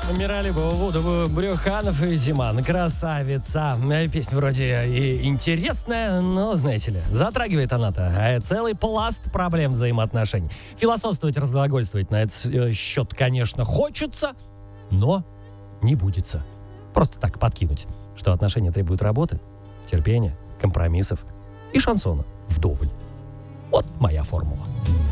Умирали бы Вуду, Брюханов и Зиман. Красавица. Песня вроде и интересная, но, знаете ли, затрагивает она-то целый пласт проблем взаимоотношений. Философствовать, разглагольствовать на этот счет, конечно, хочется, но не будется. Просто так подкинуть, что отношения требуют работы, терпения, компромиссов и шансона вдоволь. Вот моя формула.